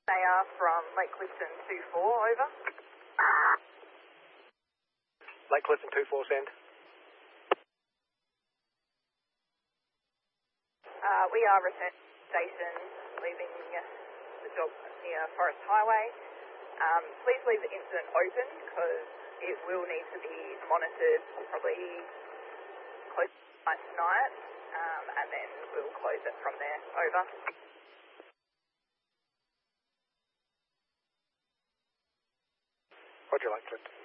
They are from Lake Clifton 24, over. Lake Clifton 24, send. We are returning to station, leaving the job near Forest Highway. Please leave the incident open because it will need to be monitored probably close to tonight, and then we'll close it from there. Over. Roger, Lake Clifton.